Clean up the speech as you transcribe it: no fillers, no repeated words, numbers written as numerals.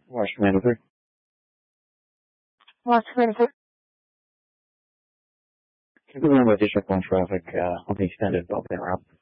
Watch manager. Watch manager. Keep the room with additional phone traffic on the extended Beltane route.